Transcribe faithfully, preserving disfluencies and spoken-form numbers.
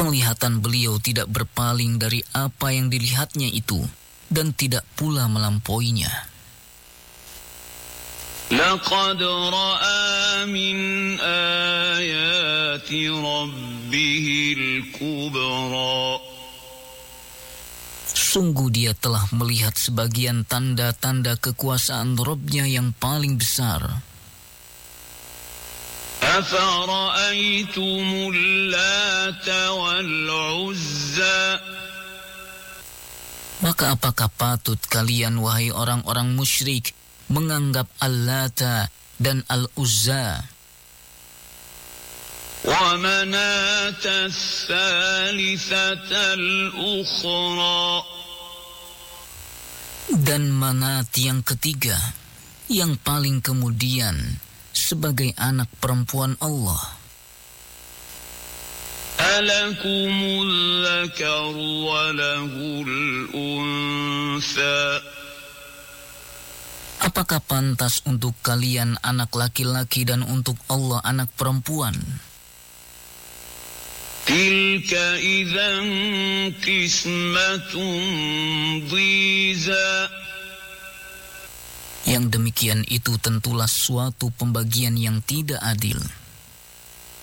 Penglihatan beliau tidak berpaling dari apa yang dilihatnya itu dan tidak pula melampauinya. لقد رأى من آيات ربه الكبرى. Sungguh dia telah melihat sebagian tanda-tanda kekuasaan Rabb-Nya yang paling besar. أفرأيتم اللات والعزى. Maka apakah patut kalian, wahai orang-orang musyrik, menganggap Al-Lata dan Al-Uzza ومناة الثالثة الأخرى. dan Manat yang ketiga, yang paling kemudian, sebagai anak perempuan Allah? ألكم الذكر وله الأنثى. Apakah pantas untuk kalian anak laki-laki dan untuk Allah anak perempuan? تلك إذا قسمة ضيزى. Yang demikian itu tentulah suatu pembagian yang tidak adil.